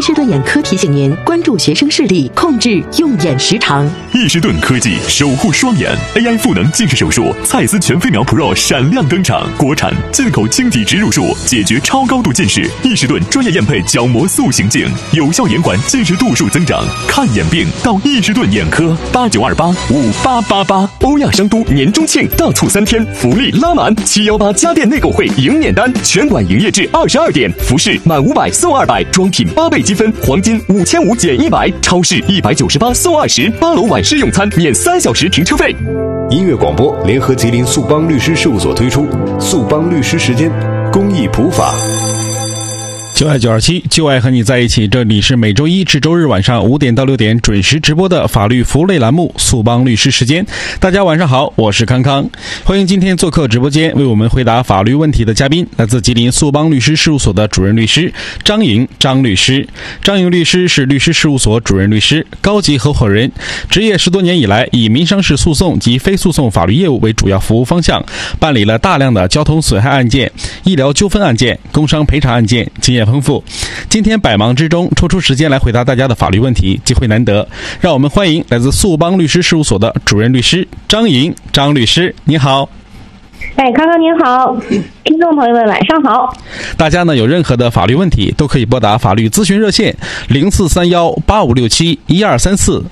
易士顿眼科提醒您关注学生视力，控制用眼时长。 易士顿科技守护双眼 AI 赋能近视手术，蔡司全飞秒 Pro 闪亮登场，国产进口晶体植入术，解决超高度近视。易士顿专业验配角膜塑形镜，有效延缓近视度数增长。看眼病到易士顿眼科，89285888。欧亚商都年中庆大促3天，福利拉满，718家电内购会迎免单，全馆营业至22点，服饰满500送200，装品8倍积分，黄金5500减100，超市198送20，8楼晚市用餐免3小时停车费。 音乐广播联合吉林速邦律师事务所推出速邦律师时间公益普法。 就爱927，就爱和你在一起。这里是每周一至周日晚上5点到6点准时直播的法律服务类栏目速邦律师时间。大家晚上好，我是康康，欢迎今天做客直播间为我们回答法律问题的嘉宾，来自吉林速邦律师事务所的主任律师张莹张律师。张莹律师是律师事务所主任律师、高级合伙人，执业10多年以来，以民商事诉讼及非诉讼法律业务为主要服务方向，办理了大量的交通损害案件、医疗纠纷案件、工伤赔偿案件，经验丰富。今天百忙之中抽出时间来回答大家的法律问题，机会难得，让我们欢迎来自速邦律师事务所的主任律师张莹张律师。你好。 康康您好，听众朋友们晚上好。 大家呢有任何的法律问题都可以拨打法律咨询热线043185671234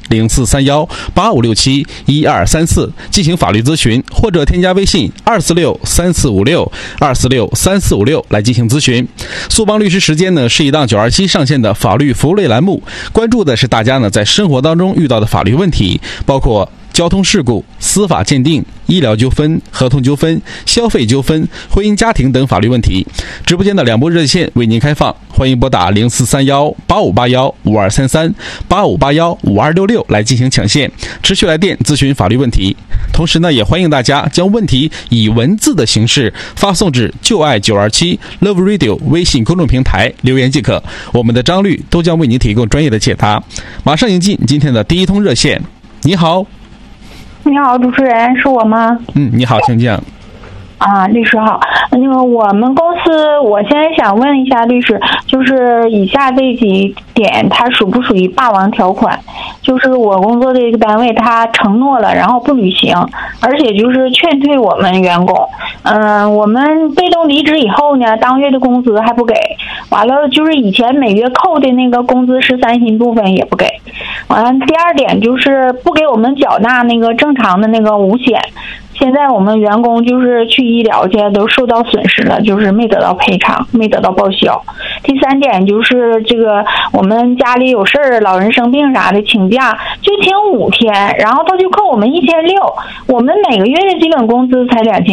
043185671234进行法律咨询，或者添加微信2463456 2463456来进行咨询。速邦律师时间呢是一档927上线的法律服务类栏目，关注的是大家呢在生活当中遇到的法律问题，包括交通事故、司法鉴定、医疗纠纷、合同纠纷、消费纠纷、婚姻家庭等法律问题。直播间的2部热线为您开放，欢迎拨打043185815233 85815266来进行抢线，持续来电咨询法律问题。同时呢，也欢迎大家将问题以文字的形式发送至就爱927 Love Radio 微信公众平台留言即可，我们的张律都将为您提供专业的解答。马上迎进今天的第一通热线。你好。 你好，主持人，是我吗？ 你好，请讲。 律师好。那个我们公司，我现在想问一下律师，就是以下这几点，它属不属于霸王条款？就是我工作的一个单位，他承诺了，然后不履行，而且就是劝退我们员工。我们被动离职以后呢，当月的工资还不给，完了就是以前每月扣的那个工资13薪部分也不给。完了，第二点就是不给我们缴纳那个正常的那个5险。现在我们员工就是去医疗去都受到损失了，就是没得到赔偿，没得到报销。第三点就是这个我们家里有事儿，老人生病啥的，请假就请5天，然后他就扣我们1600，我们每个月的基本工资才2000。